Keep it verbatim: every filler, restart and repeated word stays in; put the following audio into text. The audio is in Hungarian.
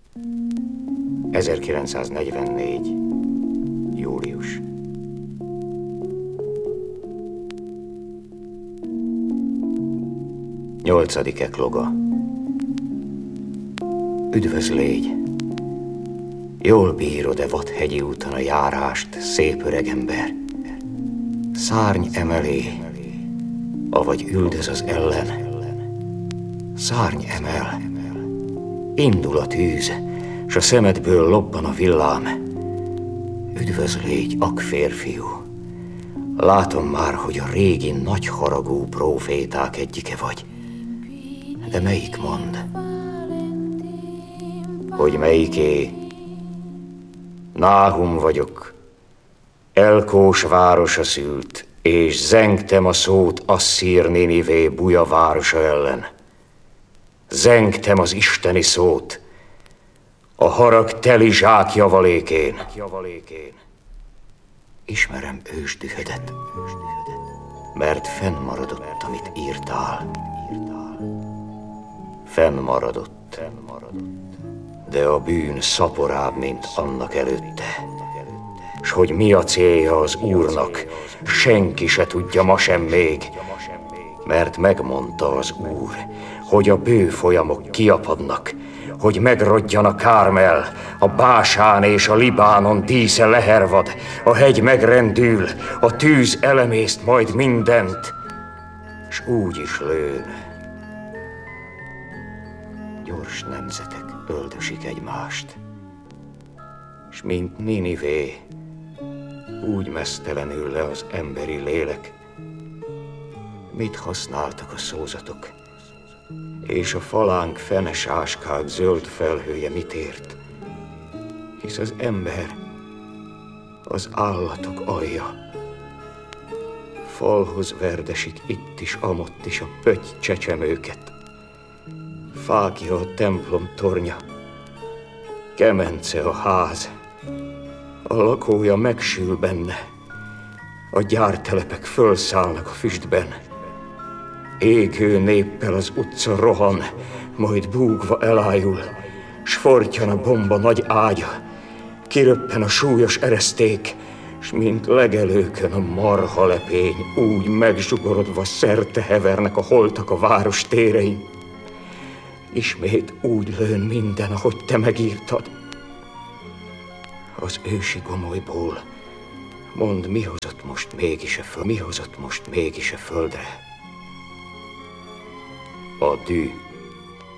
ezerkilencszáznegyvennégy. július. Nyolcadik ekloga. Üdvöz légy! Jól bírod-e vadhegyi úton a járást, szép öregember? Szárny emelé, avagy üldöz az ellen. Szárny emel, indul a tűz, s a szemedből lobban a villám. Üdvöz légy, ak férfiú! Látom már, hogy a régi nagy haragú próféták egyike vagy. De melyik mond? Hogy melyiké? Náhum vagyok, Elkós városa szült, és zengtem a szót Asszír Ninivé buja városa ellen. Zengtem az isteni szót a harag teli zsák javalékén. Ismerem ősdühödet, mert fennmaradott, amit írtál. Fennmaradott, de a bűn szaporább, mint annak előtte. S hogy mi a célja az Úrnak, senki se tudja ma sem még, mert megmondta az Úr, hogy a bő folyamok kiapadnak, hogy megrodjan a Kármel, a Básán és a Libánon dísze lehervad, a hegy megrendül, a tűz elemészt majd mindent, s úgy is lőn. Gyors nemzetek öldösik egymást, s mint Ninivé, úgy meztelenül le az emberi lélek. Mit használtak a szózatok, és a falánk fenes áskák zöld felhője mit ért? Hisz az ember az állatok alja. Falhoz verdesik itt is, amott is a pötty csecsemőket. Fákja a templom tornya, kemence a ház, a lakója megsül benne, a gyártelepek fölszállnak a füstben. Égő néppel az utca rohan, majd búgva elájul, s fortyan a bomba nagy ágya, kiröppen a súlyos ereszték, s mint legelőkön a marha lepény, úgy megzsugorodva szerte hevernek a holtak a város térein. Ismét úgy lőn minden, ahogy te megírtad. Az ősi gomolyból mondd, mi hozott most mégis a föld, mi hozott most mégis a földre? A dű.